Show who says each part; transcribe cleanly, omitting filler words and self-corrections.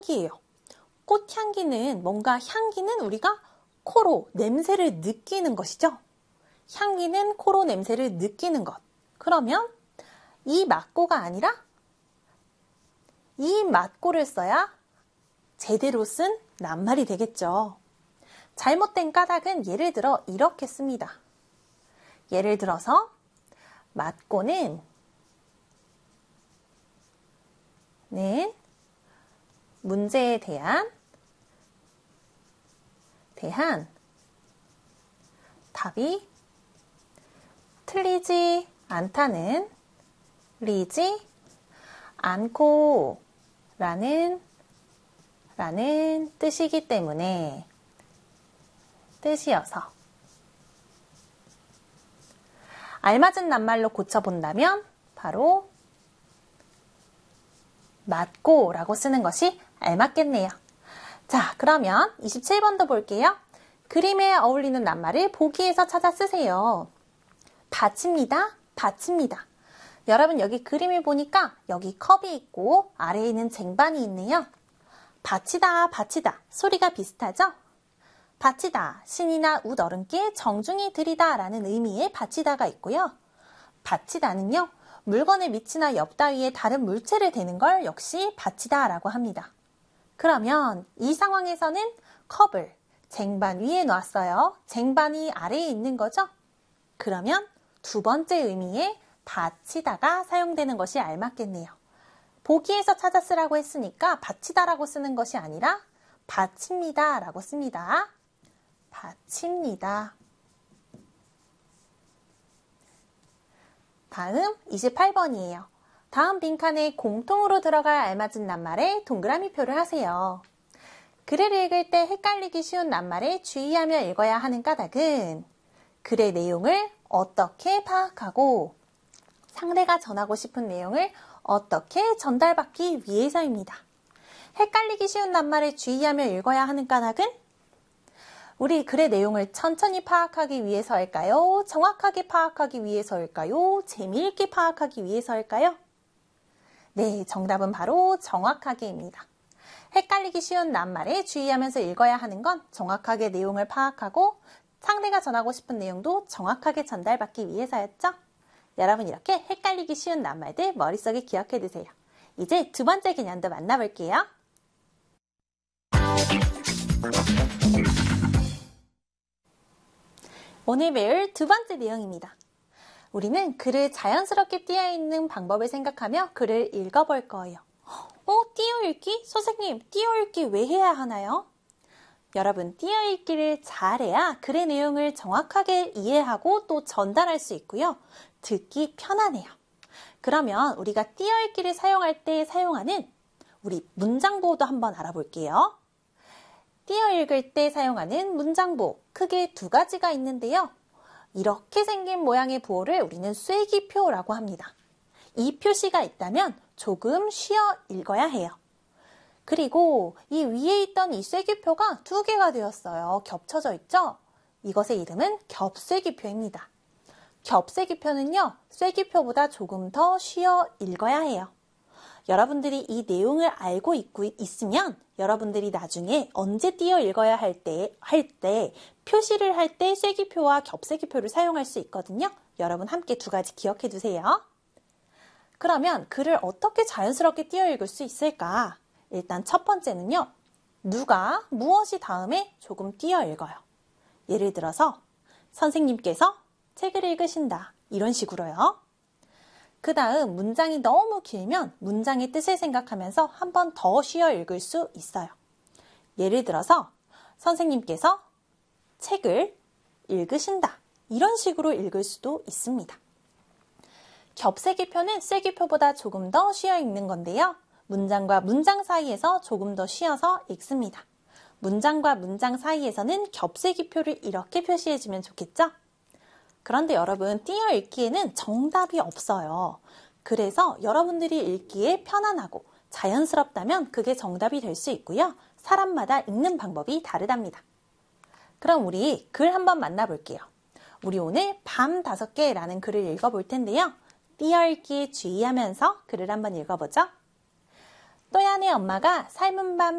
Speaker 1: 향기예요. 꽃향기는 뭔가 향기는 우리가 코로 냄새를 느끼는 것이죠. 향기는 코로 냄새를 느끼는 것. 그러면 이 맞고가 아니라 이 맞고를 써야 제대로 쓴 낱말이 되겠죠. 잘못된 까닭은 예를 들어 이렇게 씁니다. 예를 들어서 맞고는 문제에 대한 답이 틀리지 않다는 리지 않고 라는 뜻이기 때문에 뜻이어서 알맞은 낱말로 고쳐본다면 바로 맞고 라고 쓰는 것이 알맞겠네요. 자, 그러면 27번도 볼게요. 그림에 어울리는 낱말을 보기에서 찾아 쓰세요. 받칩니다. 받칩니다. 여러분 여기 그림을 보니까 여기 컵이 있고 아래에는 쟁반이 있네요. 받치다, 받치다 소리가 비슷하죠? 받치다, 신이나 웃 어른께 정중히 드리다 라는 의미의 받치다가 있고요. 받치다는요, 물건의 밑이나 옆 따위에 다른 물체를 대는 걸 역시 받치다 라고 합니다. 그러면 이 상황에서는 컵을 쟁반 위에 놨어요. 쟁반이 아래에 있는 거죠? 그러면 두 번째 의미의 받치다가 사용되는 것이 알맞겠네요. 보기에서 찾아 쓰라고 했으니까 받치다라고 쓰는 것이 아니라 받칩니다 라고 씁니다. 받칩니다. 다음 28번이에요. 다음 빈칸에 공통으로 들어갈 알맞은 낱말에 동그라미 표를 하세요. 글을 읽을 때 헷갈리기 쉬운 낱말에 주의하며 읽어야 하는 까닭은 글의 내용을 어떻게 파악하고 상대가 전하고 싶은 내용을 어떻게 전달받기 위해서입니다. 헷갈리기 쉬운 낱말에 주의하며 읽어야 하는 까닭은 우리 글의 내용을 천천히 파악하기 위해서일까요? 정확하게 파악하기 위해서일까요? 재미있게 파악하기 위해서일까요? 네, 정답은 바로 정확하게입니다. 헷갈리기 쉬운 낱말에 주의하면서 읽어야 하는 건 정확하게 내용을 파악하고 상대가 전하고 싶은 내용도 정확하게 전달받기 위해서였죠? 여러분 이렇게 헷갈리기 쉬운 낱말들 머릿속에 기억해 두세요. 이제 두 번째 개념도 만나볼게요. 오늘 배울 두 번째 내용입니다. 우리는 글을 자연스럽게 띄어읽는 방법을 생각하며 글을 읽어볼 거예요. 띄어읽기? 선생님, 띄어읽기 왜 해야 하나요? 여러분, 띄어읽기를 잘해야 글의 내용을 정확하게 이해하고 또 전달할 수 있고요. 듣기 편하네요. 그러면 우리가 띄어읽기를 사용할 때 사용하는 우리 문장보호도 한번 알아볼게요. 띄어읽을 때 사용하는 문장보호, 크게 두 가지가 있는데요. 이렇게 생긴 모양의 부호를 우리는 쐐기표라고 합니다. 이 표시가 있다면 조금 쉬어 읽어야 해요. 그리고 이 위에 있던 이 쐐기표가 두 개가 되었어요. 겹쳐져 있죠? 이것의 이름은 겹쐐기표입니다. 겹쐐기표는요, 쐐기표보다 조금 더 쉬어 읽어야 해요. 여러분들이 이 내용을 알고 있으면 여러분들이 나중에 언제 띄어 읽어야 할 때 표시를 할 때 쐐기표와 겹쐐기표를 사용할 수 있거든요. 여러분 함께 두 가지 기억해 두세요. 그러면 글을 어떻게 자연스럽게 띄어 읽을 수 있을까? 일단 첫 번째는요. 누가 무엇이 다음에 조금 띄어 읽어요. 예를 들어서 선생님께서 책을 읽으신다. 이런 식으로요. 그 다음 문장이 너무 길면 문장의 뜻을 생각하면서 한 번 더 쉬어 읽을 수 있어요. 예를 들어서 선생님께서 책을 읽으신다. 이런 식으로 읽을 수도 있습니다. 겹쐐기표는 쐐기표보다 조금 더 쉬어 읽는 건데요. 문장과 문장 사이에서 조금 더 쉬어서 읽습니다. 문장과 문장 사이에서는 겹쐐기표를 이렇게 표시해주면 좋겠죠? 그런데 여러분, 띄어 읽기에는 정답이 없어요. 그래서 여러분들이 읽기에 편안하고 자연스럽다면 그게 정답이 될 수 있고요. 사람마다 읽는 방법이 다르답니다. 그럼 우리 글 한번 만나볼게요. 우리 오늘 밤 5개라는 글을 읽어볼 텐데요. 띄어 읽기에 주의하면서 글을 한번 읽어보죠. 또야네 엄마가 삶은 밤